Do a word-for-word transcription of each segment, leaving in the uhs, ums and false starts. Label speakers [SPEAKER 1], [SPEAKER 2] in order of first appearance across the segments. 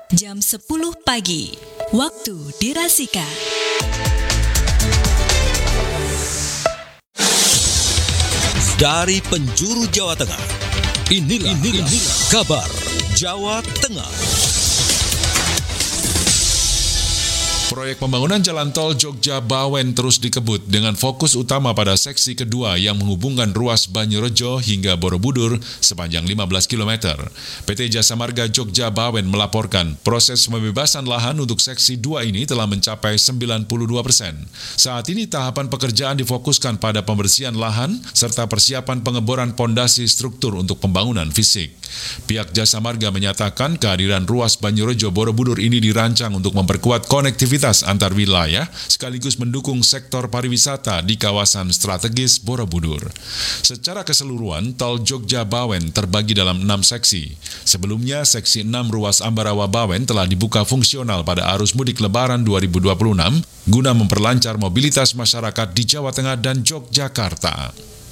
[SPEAKER 1] jam sepuluh pagi, waktu dirasika.
[SPEAKER 2] Dari penjuru Jawa Tengah, inilah, inilah, inilah kabar Jawa Tengah.
[SPEAKER 3] Proyek pembangunan jalan tol Jogja-Bawen terus dikebut dengan fokus utama pada seksi kedua yang menghubungkan ruas Banyorejo hingga Borobudur sepanjang lima belas kilometer. P T Jasa Marga Jogja-Bawen melaporkan proses pembebasan lahan untuk seksi dua ini telah mencapai sembilan puluh dua persen. Saat ini tahapan pekerjaan difokuskan pada pembersihan lahan serta persiapan pengeboran pondasi struktur untuk pembangunan fisik. Pihak Jasa Marga menyatakan kehadiran ruas Banyorejo-Borobudur ini dirancang untuk memperkuat konektivitas antar wilayah sekaligus mendukung sektor pariwisata di kawasan strategis Borobudur. Secara keseluruhan, tol Jogja-Bawen terbagi dalam enam seksi. Sebelumnya, seksi enam ruas Ambarawa-Bawen telah dibuka fungsional pada arus mudik Lebaran dua ribu dua puluh enam guna memperlancar mobilitas masyarakat di Jawa Tengah dan Yogyakarta.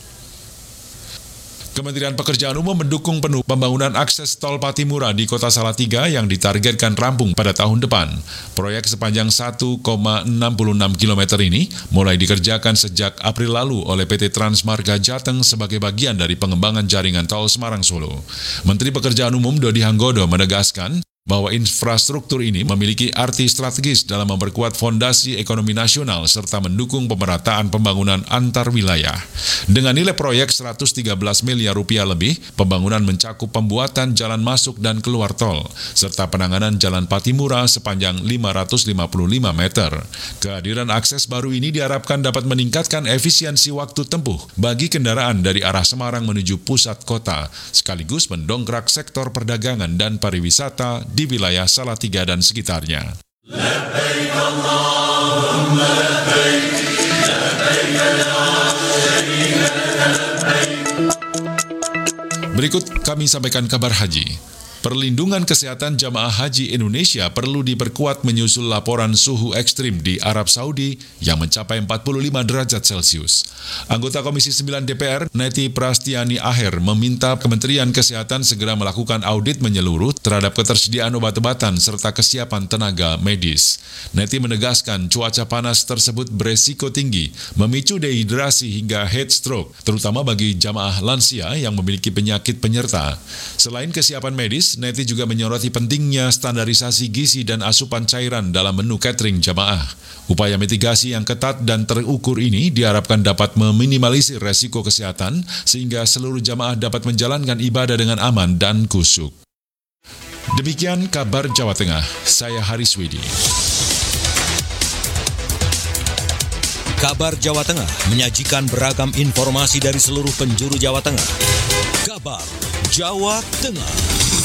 [SPEAKER 3] Kementerian Pekerjaan Umum mendukung penuh pembangunan akses tol Patimura di Kota Salatiga yang ditargetkan rampung pada tahun depan. Proyek sepanjang satu koma enam enam kilometer ini mulai dikerjakan sejak April lalu oleh P T Transmarga Jateng sebagai bagian dari pengembangan jaringan tol Semarang-Solo. Menteri Pekerjaan Umum Dodi Hanggodo menegaskan bahwa infrastruktur ini memiliki arti strategis dalam memperkuat fondasi ekonomi nasional serta mendukung pemerataan pembangunan antar wilayah. Dengan nilai proyek seratus tiga belas miliar rupiah lebih, pembangunan mencakup pembuatan jalan masuk dan keluar tol, serta penanganan jalan Patimura sepanjang lima ratus lima puluh lima meter. Kehadiran akses baru ini diharapkan dapat meningkatkan efisiensi waktu tempuh bagi kendaraan dari arah Semarang menuju pusat kota, sekaligus mendongkrak sektor perdagangan dan pariwisata di wilayah Salatiga dan sekitarnya.
[SPEAKER 4] Labbaik Allahumma labbaik, labbaik la syarika lak labbaik.
[SPEAKER 3] Berikut kami sampaikan kabar haji. Perlindungan kesehatan jamaah haji Indonesia perlu diperkuat menyusul laporan suhu ekstrim di Arab Saudi yang mencapai empat puluh lima derajat Celcius. Anggota Komisi sembilan D P R, Neti Prastiani Aher, meminta Kementerian Kesehatan segera melakukan audit menyeluruh terhadap ketersediaan obat-obatan serta kesiapan tenaga medis. Neti menegaskan cuaca panas tersebut beresiko tinggi, memicu dehidrasi hingga heat stroke, terutama bagi jamaah lansia yang memiliki penyakit penyerta. Selain kesiapan medis, Neti juga menyoroti pentingnya standarisasi gizi dan asupan cairan dalam menu catering jamaah. Upaya mitigasi yang ketat dan terukur ini diharapkan dapat meminimalisir resiko kesehatan sehingga seluruh jamaah dapat menjalankan ibadah dengan aman dan khusyuk. Demikian kabar Jawa Tengah, saya Haris Widi.
[SPEAKER 2] Kabar Jawa Tengah menyajikan beragam informasi dari seluruh penjuru Jawa Tengah. Kabar Jawa Tengah.